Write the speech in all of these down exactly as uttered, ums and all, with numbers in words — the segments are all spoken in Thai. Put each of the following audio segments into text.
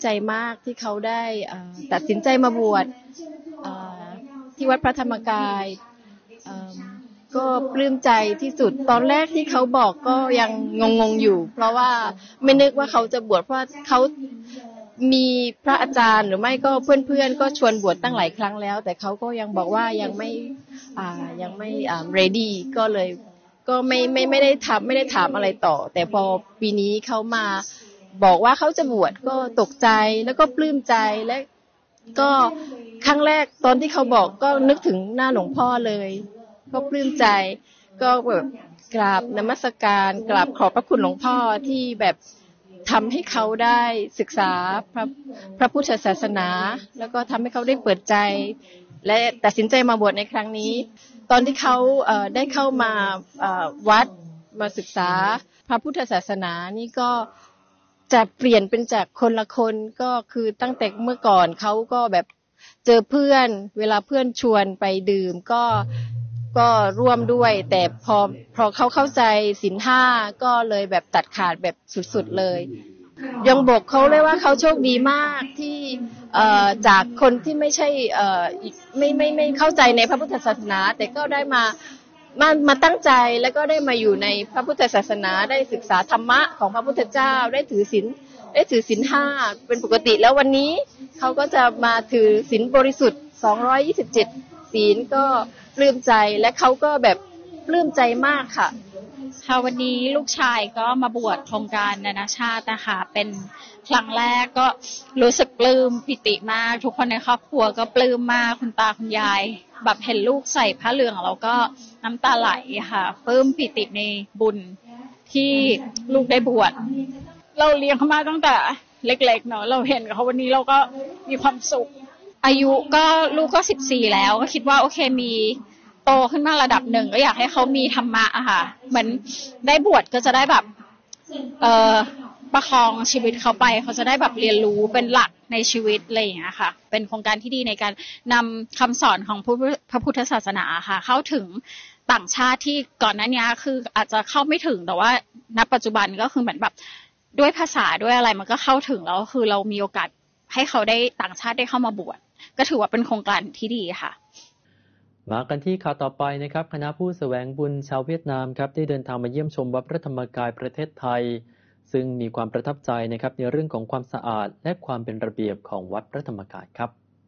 ใจมากที่เขาได้ตัดสินใจมาบวชที่วัดพระธรรมกายก็ปลื้มใจที่สุดตอนแรกที่เขาบอกก็ยังงงๆอยู่เพราะว่าไม่นึกว่าเขาจะบวชเพราะเขามีพระอาจารย์หรือไม่ก็เพื่อนๆก็ชวนบวชตั้งหลายครั้งแล้วแต่เขาก็ยังบอกว่ายังไม่อ่ายังไม่อ่า ready ก็เลยก็ไม่ไม่ไม่ได้ทำไม่ได้ถามอะไรต่อแต่พอปีนี้เขามาบอกว่าเขาจะบวชก็ตกใจแล้วก็ปลื้มใจและก็ครั้งแรกตอนที่เขาบอกก็นึกถึงหน้าหลวงพ่อเลยก็ปลื้มใจก็แบบกราบนมัสการกราบขอบพระคุณหลวงพ่อที่แบบทำให้เขาได้ศึกษาพระพระพุทธศาสนาแล้วก็ทำให้เขาได้เปิดใจและตัดสินใจมาบวชในครั้งนี้ตอนที่เขาเอ่อได้เข้ามาเอ่อวัดมาศึกษาพระพุทธศาสนานี่ก็จะเปลี่ยนเป็นจากคนละคนก็คือตั้งแต่เมื่อก่อนเขาก็แบบเจอเพื่อนเวลาเพื่อนชวนไปดื่มก็ก็ร่วมด้วยแต่พอพอเขาเข้าใจศีลห้าก็เลยแบบตัดขาดแบบสุดๆเลยยังบอกเขาเลยว่าเขาโชคดีมากที่เอ่อจากคนที่ไม่ใช่เอ่อไม่ไม่ไม่เข้าใจในพระพุทธศาสนาแต่ก็ได้มามามาตั้งใจแล้วก็ได้มาอยู่ในพระพุทธศาสนาได้ศึกษาธรรมะของพระพุทธเจ้าได้ถือศีลได้ถือศีลห้าเป็นปกติแล้ววันนี้เขาก็จะมาถือศีลบริสุทธิ์สองร้อยยี่สิบเจ็ดศีลก็ปลื้มใจและเขาก็แบบปลื้มใจมากค่ะค่ะวันนี้ลูกชายก็มาบวชโครงการนานาชาตินะคะเป็นครั้งแรกก็รู้สึกปลื้มปิติมากทุกคนในครอบครัวก็ปลื้มมากคุณตาคุณยายแบบเห็นลูกใส่ผ้าเหลืองแล้วก็น้ำตาไหลค่ะปลื้มปิติในบุญที่ลูกได้บวชเราเลี้ยงเขามาตั้งแต่เล็กๆเนาะเราเห็นเขาวันนี้เราก็มีความสุขอายุก็ลูกก็สิบสี่แล้วก็คิดว่าโอเคมีโตขึ้นมาระดับหนึ่งก็อยากให้เขามีธรรมะอะค่ะเหมือนได้บวชก็จะได้แบบเอ่อประคองชีวิตเขาไปเขาจะได้แบบเรียนรู้เป็นหลักในชีวิตอะไรอย่างเงี้ยค่ะเป็นโครงการที่ดีในการนำคำสอนของพระพุทธศาสนาค่ะเข้าถึงต่างชาติที่ก่อนหน้านี้คืออาจจะเข้าไม่ถึงแต่ว่าณปัจจุบันก็คือเหมือนแบบด้วยภาษาด้วยอะไรมันก็เข้าถึงแล้วคือเรามีโอกาสให้เขาได้ต่างชาติได้เข้ามาบวชก็ถือว่าเป็นโครงการที่ดีค่ะมากันที่ข่าวต่อไปนะครับคณะผู้แสวงบุญชาวเวียดนามครับได้เดินทางมาเยี่ยมชมวัดพระธรรมกายประเทศไทยซึ่งมีความประทับใจนะครับในเรื่องของความสะอาดและความเป็นระเบียบของวัดพระธรรมกายครับ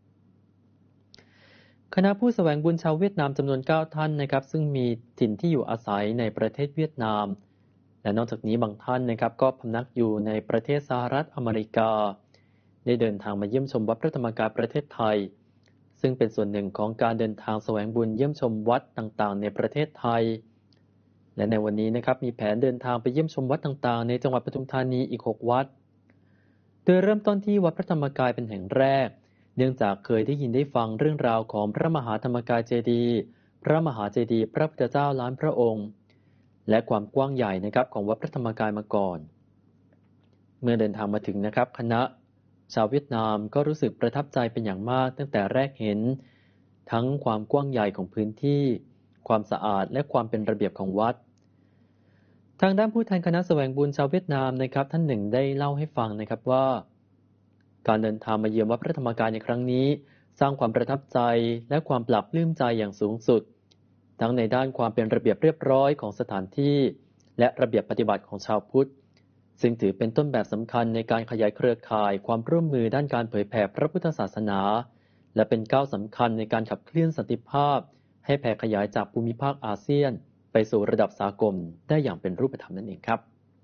คณะผู้แสวงบุญชาวเวียดนามจำนวนเก้าท่านนะครับซึ่งมีถิ่นที่อยู่อาศัยในประเทศเวียดนามและนอกจากนี้บางท่านนะครับก็พำนักอยู่ในประเทศสหรัฐอเมริกาได้เดินทางมาเยี่ยมชมวัดพระธรรมกายประเทศไทยซึ่งเป็นส่วนหนึ่งของการเดินทางแสวงบุญเยี่ยมชมวัดต่างๆในประเทศไทยและในวันนี้นะครับมีแผนเดินทางไปเยี่ยมชมวัดต่างๆในจังหวัดปทุมธานีอีกหกวัดโดยเริ่มต้นที่วัดพระธรรมกายเป็นแห่งแรกเนื่องจากเคยได้ยินได้ฟังเรื่องราวของพระมหาธรรมกายเจดีย์พระมหาเจดีย์พระพุทธเจ้าล้านพระองค์และความกว้างใหญ่นะครับของวัดพระธรรมกายมาก่อนเมื่อเดินทางมาถึงนะครับคณะชาวเวียดนามก็รู้สึกประทับใจเป็นอย่างมากตั้งแต่แรกเห็นทั้งความกว้างใหญ่ของพื้นที่ความสะอาดและความเป็นระเบียบของวัดทางด้านผู้แทนคณะแสวงบุญชาวเวียดนามนะครับท่านหนึ่งได้เล่าให้ฟังนะครับว่าการเดินทางมาเยือนวัดพระธรรมกายในครั้งนี้สร้างความประทับใจและความปลาบปลื้มใจอย่างสูงสุดทั้งในด้านความเป็นระเบียบเรียบร้อยของสถานที่และระเบียบปฏิบัติของชาวพุทธซึ่งถือเป็นต้นแบบสำคัญในการขยายเครือข่ายความร่วมมือด้านการเผยแผ่พระพุทธศาสนาและเป็นก้าวสำคัญในการขับเคลื่อนสันติภาพให้แผ่ขยายจากภูมิภาคอาเซียนไปสู่ระดับสากลได้อย่างเป็นรูปธรรมนั่นเองครับ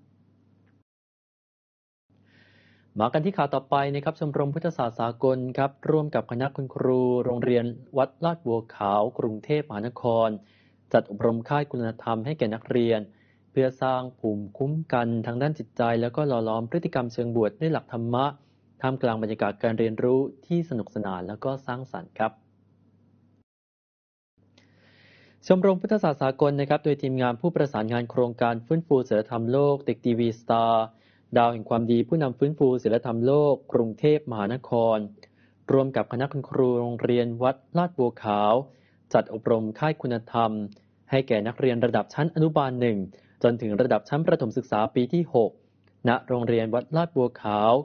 มากันที่ข่าวต่อไปนะครับชมรมพุทธศาสตร์สากลครับร่วมกับคณะคุณครูโรงเรียนวัดลาดบัวขาวกรุงเทพมหานครจัดอบรมค่ายคุณธรรมให้แก่นักเรียนเพื่อสร้างภูมิคุ้มกันทางด้านจิตใจแล้วก็หล่อหลอมพฤติกรรมเชิงบวชด้วยหลักธรรมะท่ามกลางบรรยากาศการเรียนรู้ที่สนุกสนานแล้วก็สร้างสรรค์ครับชมรมพุทธศาสตร์สากลนะครับโดยทีมงานผู้ประสานงานโครงการฟื้นฟูศีลธรรมโลกเด็กทีวีสตาร์ดาวแห่งความดีผู้นำฟื้นฟูศีลธรรมโลกกรุงเทพมหานครร่วมกับคณะคุณครูโรงเรียนวัดลาดบัวขาวจัดอบรมค่ายคุณธรรมให้แก่นักเรียนระดับชั้นอนุบาลหนึ่งจนถึงระดับชั้นประถมศึกษาปีที่หกณโรงเรียนวัดลาดบัวขาว